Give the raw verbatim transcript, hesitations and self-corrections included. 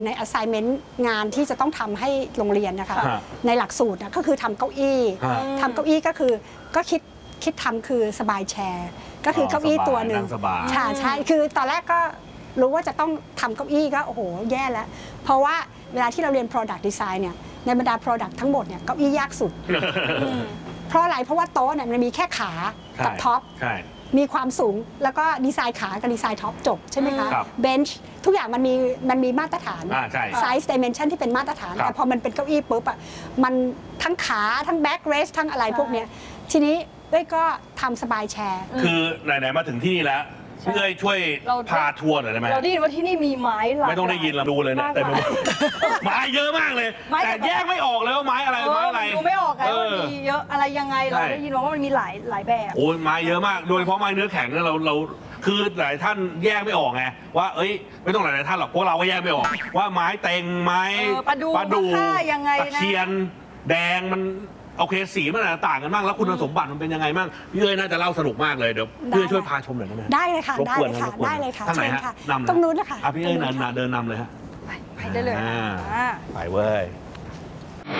ใน assignment งานที่จะต้องทำให้โรงเรียนนะคะในหลักสูตรนะก็คือทำเก้าอี้ทำเก้าอี้ก็คือก็คิดคิดทำคือสบายแชร์ก็คือเก้าอี้ตัวหนึ่งใช่ใช่คือตอนแรกก็รู้ว่าจะต้องทำเก้าอี้ก็โอ้โหแย่แล้วเพราะว่าเวลาที่เราเรียน product design เนี่ยในบรรดา product ทั้งหมดเนี่ยเก้าอี้ยากสุดเพราะอะไรเพราะว่าโต๊ะเนี่ยมันมีแค่ขากับท็อปมีความสูงแล้วก็ดีไซน์ขากับดีไซน์ท็อปจบใช่ไหมคะเบนช์ทุกอย่างมันมีมันมีมาตรฐานไซส์ดิเมนชันที่เป็นมาตรฐานแต่พอมันเป็นเก้าอี้ปุ๊บอ่ะมันทั้งขาทั้งแบ็กเรสทั้งอะไรพวกเนี้ยทีนี้เอ้ยก็ทำสบายแชร์คือไหนๆมาถึงที่นี่แล้วพี่เอ้ยช่วยพาทัวร์หน่อยได้ไหมเราได้ยินว่าที่นี่มีไม้หลายไม่ต้องได้ยินเราดูเลยเนี่ยแต่ไม้เยอะมากเลยแต่แยกไม่ออกเลยว่าไม้อะไรไม้อะไรดูไม่ออกไงว่ามีเยอะอะไรยังไงเราได้ยินว่ามันมีหลายหลายแบบโอ้ยไม้เยอะมากโดยเฉพาะไม้เนื้อแข็งเนี่ยเราเราคือหลายท่านแยกไม่ออกไงว่าเอ้ยไม่ต้องหลายท่านหรอกพวกเราก็แยกไม่ออกว่าไม้เต็งไม้ปลาดูปลาดูยังไงตะเคียนแดงมันโอเคสีมันต่างกันบ้างแล้วคุณสมบัติมันเป็นยังไงบ้างพี่เอ้ยน่าจะเล่าสนุกมากเลยเดี๋ยวพี่เอ้ยช่วยพาชมหน่อยได้ไหมได้เลยค่ะได้เลยค่ะได้เลยค่ะทางไหนฮะนำตรงนู้นนะคะพี่เอ้ยเดินนำเลยฮะไปได้เลยไปเว้ย